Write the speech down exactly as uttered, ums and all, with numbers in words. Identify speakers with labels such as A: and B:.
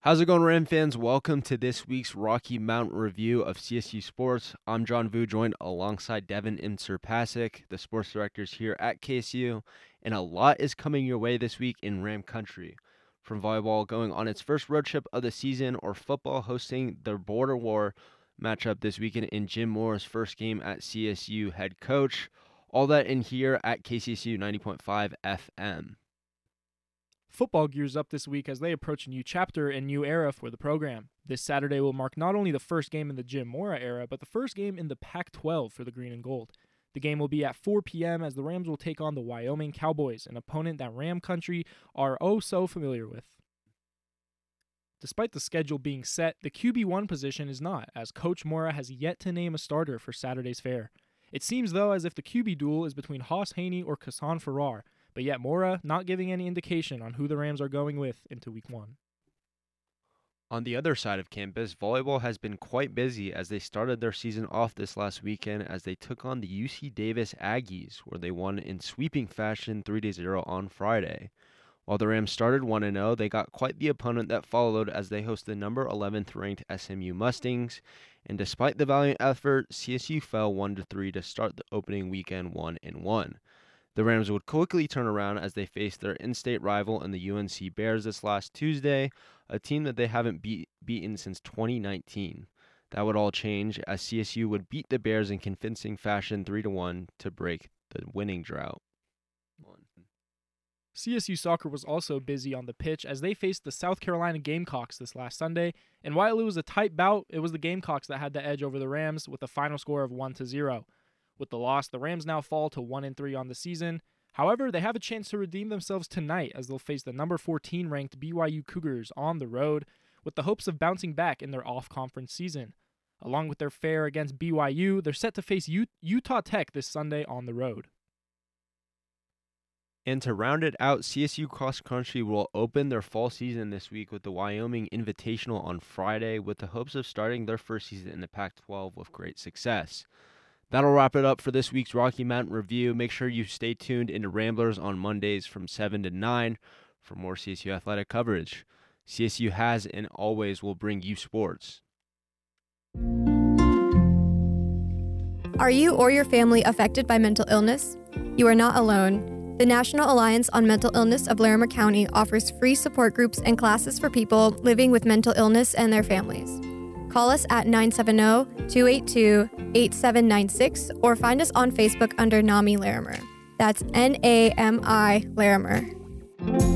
A: How's it going, Ram fans? Welcome to this week's Rocky Mountain review of C S U Sports. I'm John Vu, joined alongside Devin Imser-Pasick, the sports directors here at K S U, and a lot is coming your way this week in Ram Country. From volleyball going on its first road trip of the season, or football hosting the Border War matchup this weekend in Jim Mora's first game at C S U head coach. All that in here at K C S U ninety point five F M.
B: Football gears up this week as they approach a new chapter and new era for the program. This Saturday will mark not only the first game in the Jim Mora era, but the first game in the Pac twelve for the Green and Gold. The game will be at four p.m. as the Rams will take on the Wyoming Cowboys, an opponent that Ram Country are oh so familiar with. Despite the schedule being set, the Q B one position is not, as Coach Mora has yet to name a starter for Saturday's fair. It seems, though, as if the Q B duel is between Haas Haney or Kassan Farrar, but yet Mora not giving any indication on who the Rams are going with into week one.
A: On the other side of campus, volleyball has been quite busy as they started their season off this last weekend as they took on the U C Davis Aggies, where they won in sweeping fashion three to zero on Friday. While the Rams started one and oh, they got quite the opponent that followed as they host the number eleventh ranked S M U Mustangs, and despite the valiant effort, C S U fell one to three to start the opening weekend one and one. The Rams would quickly turn around as they faced their in-state rival in the U N C Bears this last Tuesday, a team that they haven't beat, beaten since twenty nineteen. That would all change as C S U would beat the Bears in convincing fashion three to one to break the winning drought.
B: C S U soccer was also busy on the pitch as they faced the South Carolina Gamecocks this last Sunday, and while it was a tight bout, it was the Gamecocks that had the edge over the Rams with a final score of one to zero. With the loss, the Rams now fall to one and three on the season. However, they have a chance to redeem themselves tonight as they'll face the number fourteen ranked B Y U Cougars on the road, with the hopes of bouncing back in their off-conference season. Along with their fare against B Y U, they're set to face U- Utah Tech this Sunday on the road.
A: And to round it out, C S U Cross Country will open their fall season this week with the Wyoming Invitational on Friday, with the hopes of starting their first season in the Pac twelve with great success. That'll wrap it up for this week's Rocky Mountain Review. Make sure you stay tuned into Ramblers on Mondays from seven to nine for more C S U athletic coverage. C S U has and always will bring you sports.
C: Are you or your family affected by mental illness? You are not alone. The National Alliance on Mental Illness of Larimer County offers free support groups and classes for people living with mental illness and their families. Call us at nine seven zero, two eight two, eight seven nine six or find us on Facebook under NAMI Larimer. That's N A M I Larimer.